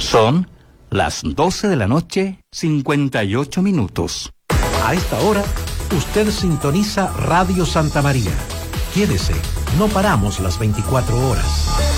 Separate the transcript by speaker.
Speaker 1: Son las 12 de la noche, 58 minutos.
Speaker 2: A esta hora, usted sintoniza Radio Santa María. Quédese, no paramos las 24 horas.